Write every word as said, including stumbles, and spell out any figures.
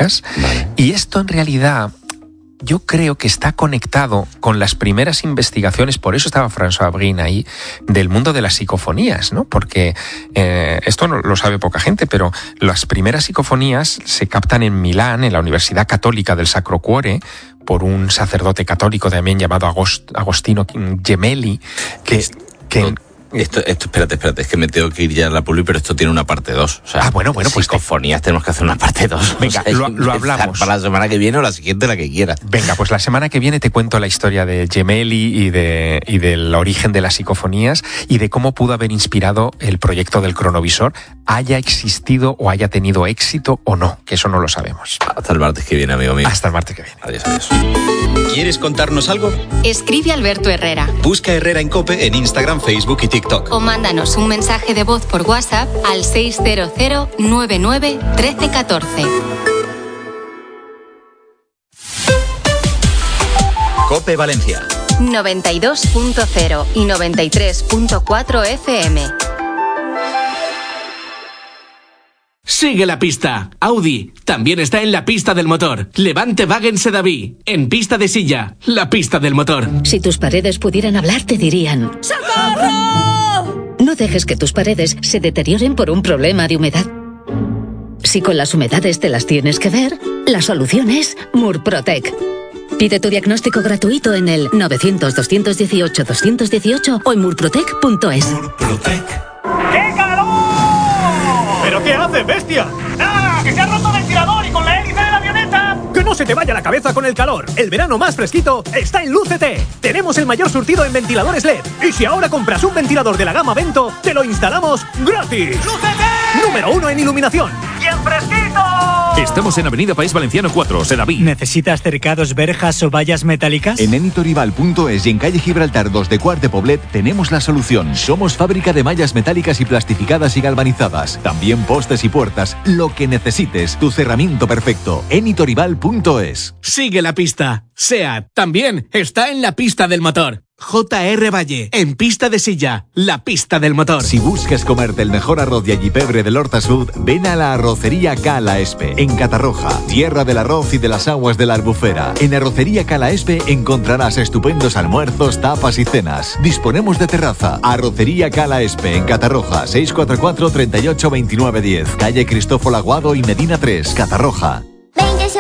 científicas. Vale. Y esto en realidad yo creo que está conectado con las primeras investigaciones, por eso estaba François Brin ahí, del mundo de las psicofonías, ¿no? Porque eh, esto no lo sabe poca gente, pero las primeras psicofonías se captan en Milán, en la Universidad Católica del Sacro Cuore, por un sacerdote católico también llamado Agost, Agostino Gemelli, que... que Esto, esto, espérate, espérate, es que me tengo que ir ya a la publi, pero esto tiene una parte dos. O sea, ah, bueno, bueno, pues psicofonías te... tenemos que hacer una parte dos. Venga, o sea, lo, lo hablamos. Para la semana que viene o la siguiente, la que quieras. Venga, pues la semana que viene te cuento la historia de Gemelli y, de, y del origen de las psicofonías y de cómo pudo haber inspirado el proyecto del cronovisor, haya existido o haya tenido éxito o no, que eso no lo sabemos. Hasta el martes que viene, amigo mío. Hasta el martes que viene. Adiós, adiós. ¿Quieres contarnos algo? Escribe Alberto Herrera. Busca Herrera en COPE en Instagram, Facebook y TikTok. O mándanos un mensaje de voz por WhatsApp al seis cero cero nueve nueve uno tres uno cuatro. COPE Valencia. noventa y dos punto cero y noventa y tres punto cuatro F M. Sigue la pista. Audi también está en la pista del motor. Levante Wagen Sedaví. En pista de silla. La pista del motor. Si tus paredes pudieran hablar, te dirían: ¡socorro! No dejes que tus paredes se deterioren por un problema de humedad. Si con las humedades te las tienes que ver, la solución es Murprotec. Pide tu diagnóstico gratuito en el novecientos, doscientos dieciocho, doscientos dieciocho o en murprotec punto es. Murprotec. ¡Qué calor! ¿Pero qué haces, bestia? ¡Ah! ¡Que se ha roto el ventilador y con la hélice de la avioneta! ¡Que no se te vaya la cabeza con el calor! El verano más fresquito está en Lucete. Tenemos el mayor surtido en ventiladores L E D. Y si ahora compras un ventilador de la gama Vento, te lo instalamos gratis. ¡Lucete! Número uno en iluminación. ¡Y en fresquito! Estamos en Avenida País Valenciano cuatro, Sedaví. ¿Necesitas cercados, verjas o vallas metálicas? En enitorival punto es y en calle Gibraltar dos de Quart de Poblet tenemos la solución. Somos fábrica de mallas metálicas y plastificadas y galvanizadas. También postes y puertas. Lo que necesites. Tu cerramiento perfecto. enitorival punto es. Sigue la pista. SEAT también está en la pista del motor. J R Valle, en pista de silla, la pista del motor. Si buscas comerte el mejor arroz de allipebre del Horta Sud, ven a la arrocería Cala Espe, en Catarroja, tierra del arroz y de las aguas de la Albufera. En Arrocería Cala Espe encontrarás estupendos almuerzos, tapas y cenas. Disponemos de terraza. Arrocería Cala Espe, en Catarroja, seis cuatro cuatro, treinta y ocho, veintinueve diez, calle Cristóforo Aguado y Medina tres, Catarroja.